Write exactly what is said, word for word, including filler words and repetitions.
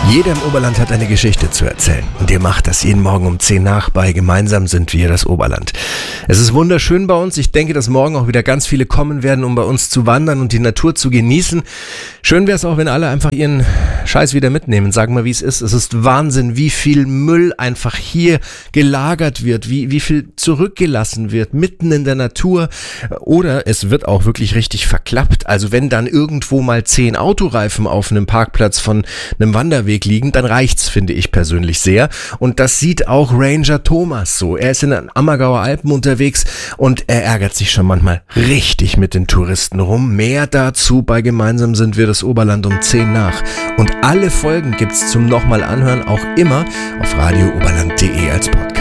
Jeder im Oberland hat eine Geschichte zu erzählen. Und ihr macht das jeden Morgen um zehn nach bei Gemeinsam sind wir das Oberland. Es ist wunderschön bei uns. Ich denke, dass morgen auch wieder ganz viele kommen werden, um bei uns zu wandern und die Natur zu genießen. Schön wäre es auch, wenn alle einfach ihren Scheiß wieder mitnehmen. Sagen wir, wie es ist. Es ist Wahnsinn, wie viel Müll einfach hier gelagert wird, wie, wie viel zurückgelassen wird, mitten in der Natur. Oder es wird auch wirklich richtig verklappt. Also wenn dann irgendwo mal zehn Autoreifen auf einem Parkplatz von einem Wanderweg liegen, dann reicht's, finde ich persönlich sehr. Und das sieht auch Ranger Thomas so. Er ist in den Ammergauer Alpen unterwegs und er ärgert sich schon manchmal richtig mit den Touristen rum. Mehr dazu bei Gemeinsam sind wir das Oberland um zehn nach. Und alle Folgen gibt's zum nochmal anhören auch immer auf radio oberland punkt de als Podcast.